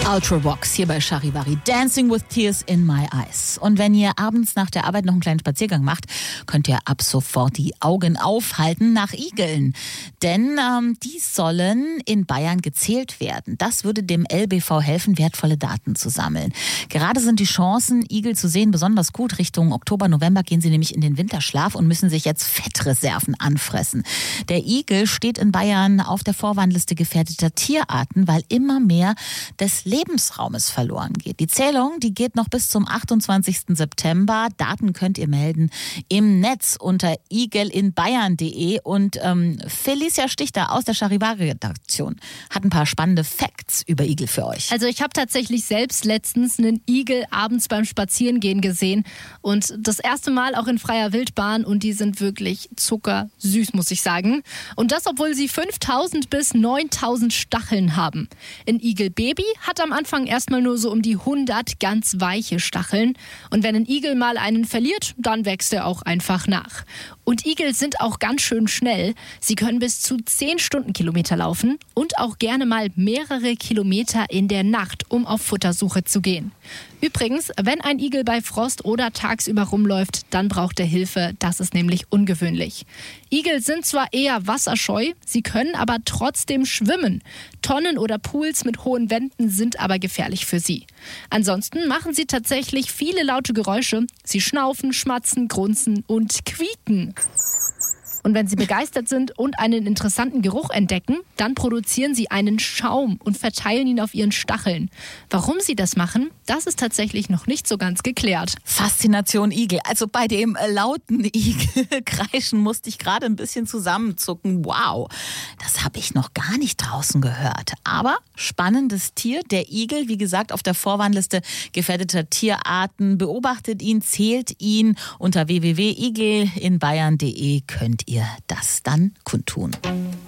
Ultravox hier bei Charivari. Dancing with Tears in My Eyes. Und wenn ihr abends nach der Arbeit noch einen kleinen Spaziergang macht, könnt ihr ab sofort die Augen aufhalten nach Igeln. Denn die sollen in Bayern gezählt werden. Das würde dem LBV helfen, wertvolle Daten zu sammeln. Gerade sind die Chancen, Igel zu sehen, besonders gut. Richtung Oktober, November gehen sie nämlich in den Winterschlaf und müssen sich jetzt Fettreserven anfressen. Der Igel steht in Bayern auf der Vorwarnliste gefährdeter Tierarten, weil immer mehr des Lebensraumes verloren geht. Die Zählung, die geht noch bis zum 28. September. Daten könnt ihr melden im Netz unter igelinbayern.de. Und Felicia Stichter aus der Charivari-Redaktion hat ein paar spannende Facts über Igel für euch. Also ich habe tatsächlich selbst letztens einen Igel abends beim Spazierengehen gesehen und das erste Mal auch in freier Wildbahn und die sind wirklich zuckersüß, muss ich sagen. Und das, obwohl sie 5.000 bis 9.000 Stacheln haben. Ein Igelbaby hat am Anfang erstmal nur so um die 100 ganz weiche Stacheln. Und wenn ein Igel mal einen verliert, dann wächst er auch einfach nach. Und Igel sind auch ganz schön schnell. Sie können bis zu 10 Stundenkilometer laufen und auch gerne mal mehrere Kilometer in der Nacht, um auf Futtersuche zu gehen. Übrigens, wenn ein Igel bei Frost oder tagsüber rumläuft, dann braucht er Hilfe. Das ist nämlich ungewöhnlich. Igel sind zwar eher wasserscheu, sie können aber trotzdem schwimmen. Tonnen oder Pools mit hohen Wänden sind aber gefährlich für sie. Ansonsten machen sie tatsächlich viele laute Geräusche. Sie schnaufen, schmatzen, grunzen und quieken. Und wenn sie begeistert sind und einen interessanten Geruch entdecken, dann produzieren sie einen Schaum und verteilen ihn auf ihren Stacheln. Warum sie das machen, das ist tatsächlich noch nicht so ganz geklärt. Faszination Igel. Also bei dem lauten Igelkreischen musste ich gerade ein bisschen zusammenzucken. Wow, das habe ich noch gar nicht draußen gehört. Aber spannendes Tier, der Igel, wie gesagt, auf der Vorwarnliste gefährdeter Tierarten. Beobachtet ihn, zählt ihn. Unter www.igelinbayern.de könnt ihr das dann kundtun.